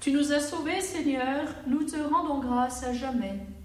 Tu nous as sauvés, Seigneur, nous te rendons grâce à jamais.